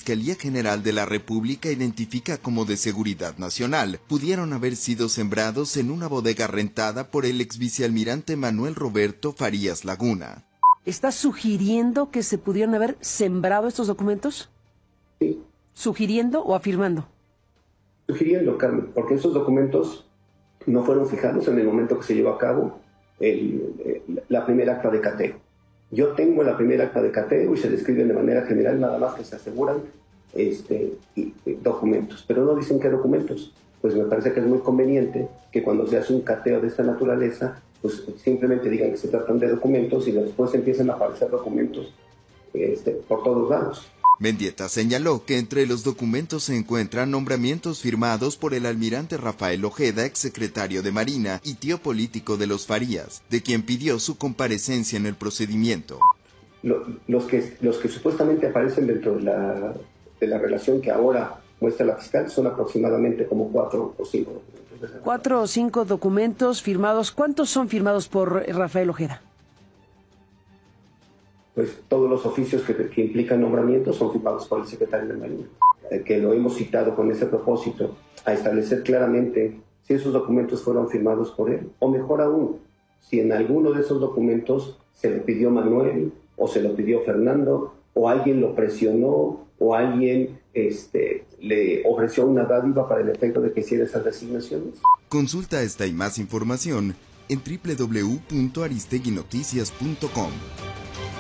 Fiscalía General de la República identifica como de seguridad nacional pudieron haber sido sembrados en una bodega rentada por el ex vicealmirante Manuel Roberto Farías Laguna. ¿Estás sugiriendo que se pudieron haber sembrado estos documentos? Sí. ¿Sugiriendo o afirmando? Sugiriendo, Carmen, porque esos documentos no fueron fijados en el momento que se llevó a cabo la primera acta de cateo. Yo tengo la primera acta de cateo y se describen de manera general, nada más que se aseguran documentos, pero no dicen qué documentos. Pues me parece que es muy conveniente que cuando se hace un cateo de esta naturaleza, pues simplemente digan que se tratan de documentos y después empiezan a aparecer documentos por todos lados. Mendieta señaló que entre los documentos se encuentran nombramientos firmados por el almirante Rafael Ojeda, exsecretario de Marina y tío político de los Farías, de quien pidió su comparecencia en el procedimiento. Los que supuestamente aparecen dentro de la relación que ahora muestra la fiscal son aproximadamente como 4 o 5. 4 o 5 documentos firmados. ¿Cuántos son firmados por Rafael Ojeda? Pues todos los oficios que implican nombramientos son firmados por el secretario de Marina, que lo hemos citado con ese propósito, a establecer claramente si esos documentos fueron firmados por él, o mejor aún, si en alguno de esos documentos se lo pidió Manuel, o se lo pidió Fernando, o alguien lo presionó, o alguien le ofreció una dádiva para el efecto de que hiciera esas designaciones. Consulta esta y más información en www.aristeguinoticias.com.